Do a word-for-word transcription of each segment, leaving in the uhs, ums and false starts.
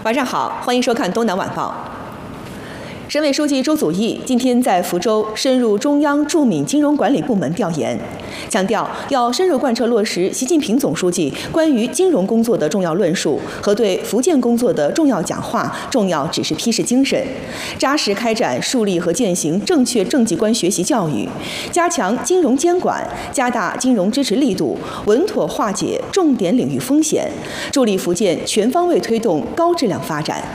晚上好，欢迎收看《东南晚报》。省委书记周祖义今天在福州深入中央驻闽金融管理部门调研，强调要深入贯彻落实习近平总书记关于金融工作的重要论述和对福建工作的重要讲话、重要指示批示精神，扎实开展树立和践行正确政绩观学习教育，加强金融监管，加大金融支持力度，稳妥化解重点领域风险，助力福建全方位推动高质量发展。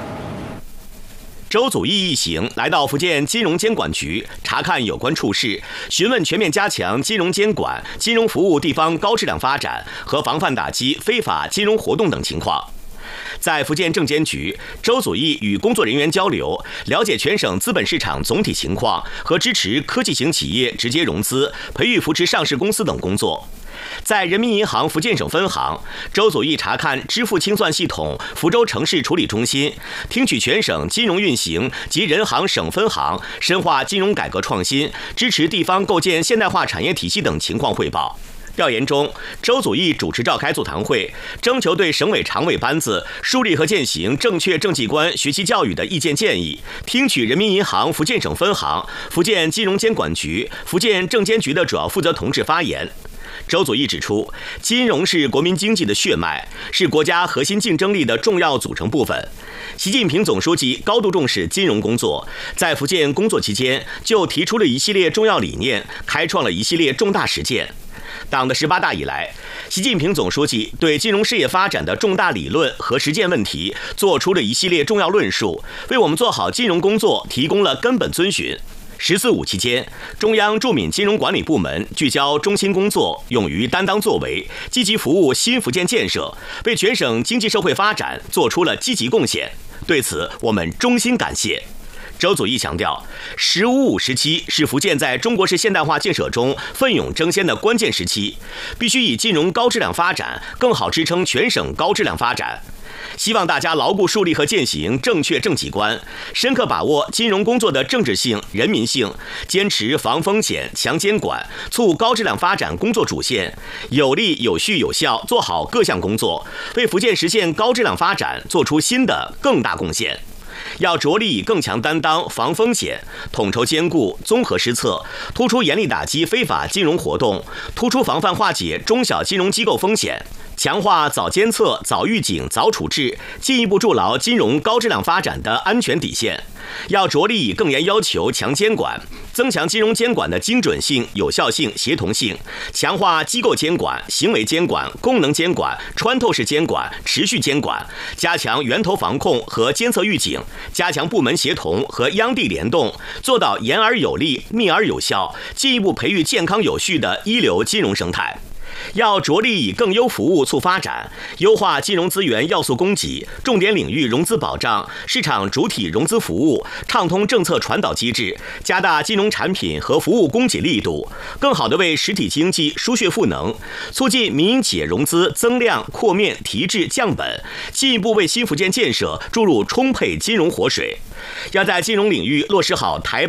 周祖义一行来到福建金融监管局查看有关处事，询问全面加强金融监管、金融服务地方高质量发展和防范打击非法金融活动等情况。在福建证监局，周祖义与工作人员交流，了解全省资本市场总体情况和支持科技型企业直接融资、培育扶持上市公司等工作。在人民银行福建省分行，周祖义查看支付清算系统福州城市处理中心，听取全省金融运行及人行省分行深化金融改革创新、支持地方构建现代化产业体系等情况汇报。调研中，周祖义主持召开座谈会，征求对省委常委班子树立和践行正确政绩观学习教育的意见建议，听取人民银行福建省分行、福建金融监管局、福建证监局的主要负责同志发言。周祖义指出，金融是国民经济的血脉，是国家核心竞争力的重要组成部分。习近平总书记高度重视金融工作，在福建工作期间就提出了一系列重要理念，开创了一系列重大实践。党的十八大以来，习近平总书记对金融事业发展的重大理论和实践问题做出了一系列重要论述，为我们做好金融工作提供了根本遵循。十四五期间，中央驻闽金融管理部门聚焦中心工作，勇于担当作为，积极服务新福建建设，为全省经济社会发展做出了积极贡献。对此，我们衷心感谢。周祖义强调，“十五五”时期是福建在中国式现代化建设中奋勇争先的关键时期，必须以金融高质量发展更好支撑全省高质量发展。希望大家牢固树立和践行正确政绩观，深刻把握金融工作的政治性、人民性，坚持防风险、强监管、促高质量发展工作主线，有力、有序、有效做好各项工作，为福建实现高质量发展做出新的更大贡献。要着力以更强担当防风险，统筹兼顾综合施策，突出严厉打击非法金融活动，突出防范化解中小金融机构风险，强化早监测、早预警、早处置，进一步筑牢金融高质量发展的安全底线。要着力以更严要求强监管，增强金融监管的精准性、有效性、协同性，强化机构监管、行为监管、功能监管、穿透式监管、持续监管，加强源头防控和监测预警，加强部门协同和央地联动，做到严而有力、密而有效，进一步培育健康有序的一流金融生态。要着力以更优服务促发展，优化金融资源要素供给、重点领域融资保障、市场主体融资服务，畅通政策传导机制，加大金融产品和服务供给力度，更好地为实体经济输血赋能，促进民营企业融资增量、扩面、提质、降本，进一步为新福建建设注入充沛金融活水。要在金融领域落实好台